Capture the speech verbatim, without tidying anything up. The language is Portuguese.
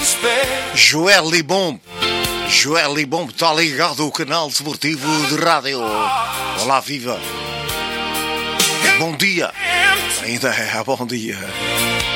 Joel Libom. Joel Libom está ligado ao canal desportivo de rádio. Olá, viva. Bom dia. Ainda é bom dia.